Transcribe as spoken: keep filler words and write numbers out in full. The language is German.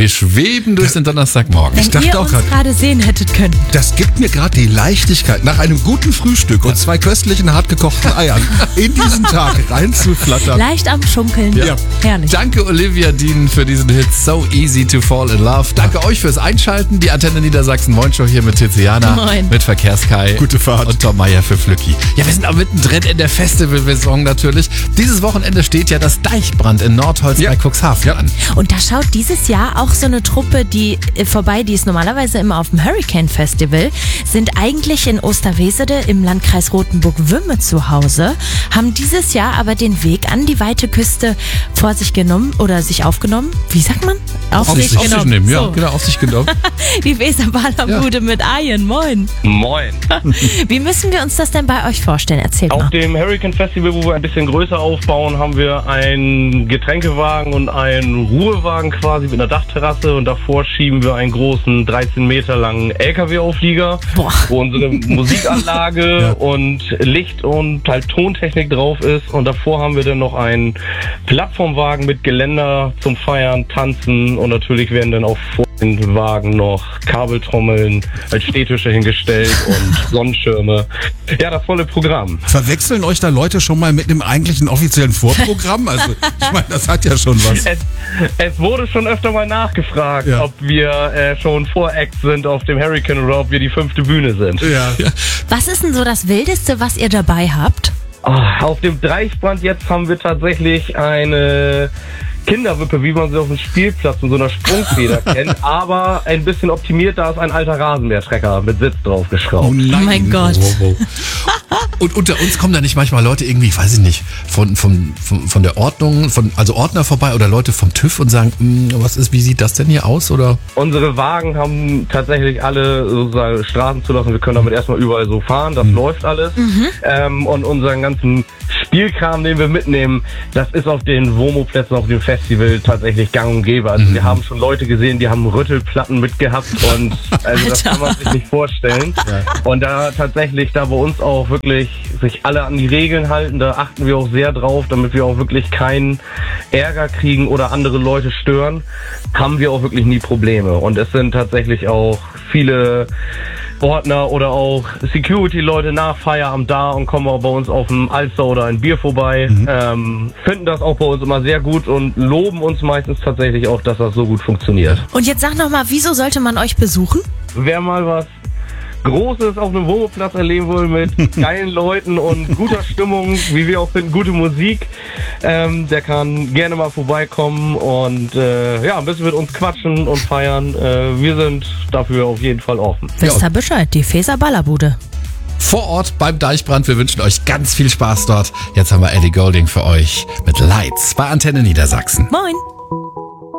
wir schweben durch den Donnerstagmorgen. Wenn Ich dachte ihr auch uns grad- gerade sehen hättet können. Das gibt mir gerade die Leichtigkeit, nach einem guten Frühstück und zwei köstlichen, hartgekochten Eiern in diesen Tag reinzuflattern. Leicht am Schunkeln. Ja. Herrlich. Danke Olivia Dean für diesen Hit So Easy to Fall in Love. Danke euch fürs Einschalten. Die Antenne Niedersachsen Moin Show hier mit Tiziana, Moin. mit Verkehrskai. Gute Fahrt. Und Tom Meyer für Flücki. Ja, wir sind auch mittendrin in der Festival-Saison natürlich. Dieses Wochenende steht ja das Deichbrand in Nordholz Ja. bei Cuxhaven Ja. an. Und da schaut dieses Jahr auch so eine Truppe, die äh, vorbei, die ist normalerweise immer auf dem Hurricane Festival, sind eigentlich in Osterwesede im Landkreis Rothenburg-Wümme zu Hause, haben dieses Jahr aber den Weg an die weite Küste vor sich genommen oder sich aufgenommen. Wie sagt man? Auf, Auf sich, auf sich nehmen, ja, So. genau, auf sich genommen. Die Weserbalerbude mit Ayen. Moin. Moin. Wie müssen wir uns das denn bei euch vorstellen? Erzählt Auf mal. dem Hurricane Festival, wo wir ein bisschen größer aufbauen, haben wir einen Getränkewagen und einen Ruhewagen quasi mit einer Dachterrasse und davor schieben wir einen großen dreizehn Meter langen L K W-Auflieger, Boah. wo unsere Musikanlage und Licht und halt Tontechnik drauf ist und davor haben wir dann noch einen Plattformwagen mit Geländer zum Feiern, Tanzen und natürlich werden dann auch vor den Wagen noch Kabeltrommeln als Stehtische hingestellt und Sonnenschirme. Ja, das volle Programm. Verwechseln euch da Leute schon mal mit einem eigentlichen offiziellen Vorprogramm? Also, ich meine, das hat ja schon was. Es, es wurde schon öfter mal nachgefragt, Ja. ob wir äh, schon Voract sind auf dem Hurricane oder ob wir die fünfte Bühne sind. Ja. Was ist denn so das Wildeste, was ihr dabei habt? Ah, auf dem Deichbrand jetzt haben wir tatsächlich eine Kinderwippe, wie man sie auf dem Spielplatz mit so einer Sprungfeder kennt, aber ein bisschen optimiert, da ist ein alter Rasenmähertrecker mit Sitz draufgeschraubt. Oh nein. mein Gott. Wow, wow. Und unter uns kommen da nicht manchmal Leute irgendwie, weiß ich nicht, von, von, von, von der Ordnung, von, also Ordner vorbei oder Leute vom TÜV und sagen, "Hm, was ist, wie sieht das denn hier aus? Oder? Unsere Wagen haben tatsächlich alle sozusagen Straßen zulassen. Wir können damit erstmal überall so fahren. Das läuft alles. Ähm, und unseren ganzen Spielkram, den wir mitnehmen, das ist auf den Womo-Plätzen, auf dem Festival tatsächlich gang und gäbe. Also wir haben schon Leute gesehen, die haben Rüttelplatten mitgehabt und also das kann man sich nicht vorstellen. Und da tatsächlich, da bei uns auch wirklich sich alle an die Regeln halten, da achten wir auch sehr drauf, damit wir auch wirklich keinen Ärger kriegen oder andere Leute stören, haben wir auch wirklich nie Probleme. Und es sind tatsächlich auch viele Ordner oder auch Security-Leute nach Feierabend da und kommen auch bei uns auf ein Alster oder ein Bier vorbei. Mhm. Ähm, finden das auch bei uns immer sehr gut und loben uns meistens tatsächlich auch, dass das so gut funktioniert. Und jetzt sag noch mal, wieso sollte man euch besuchen? Wer mal was Großes auf einem Wohnplatz erleben will mit geilen Leuten und guter Stimmung, wie wir auch finden, gute Musik, ähm, der kann gerne mal vorbeikommen und äh, ja, ein bisschen mit uns quatschen und feiern. Äh, wir sind dafür auf jeden Fall offen. Wisst ihr Bescheid, die Weserbalerbude. Vor Ort beim Deichbrand. Wir wünschen euch ganz viel Spaß dort. Jetzt haben wir Ellie Goulding für euch mit Lights bei Antenne Niedersachsen. Moin.